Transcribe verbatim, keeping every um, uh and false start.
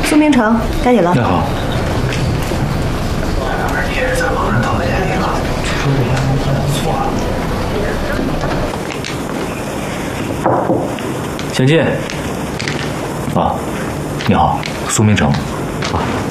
苏明成，该你了。 你好。 你也是在旁人讨厌你了，说这样错了。 请进。啊，你好，苏明成。啊。